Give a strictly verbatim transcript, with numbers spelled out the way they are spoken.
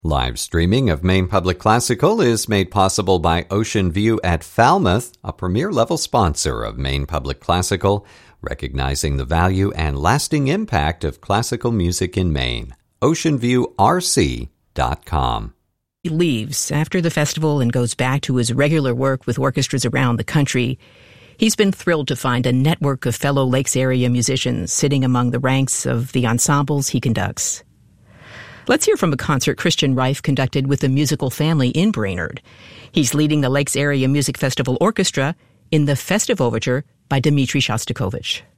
Live streaming of Maine Public Classical is made possible by Ocean View at Falmouth, a premier-level sponsor of Maine Public Classical, recognizing the value and lasting impact of classical music in Maine. ocean view r c dot com. He leaves after the festival and goes back to his regular work with orchestras around the country. He's been thrilled to find a network of fellow Lakes area musicians sitting among the ranks of the ensembles he conducts. Let's hear from a concert Christian Reif conducted with the musical family in Brainerd. He's leading the Lakes Area Music Festival Orchestra in the Festive Overture by Dmitri Shostakovich.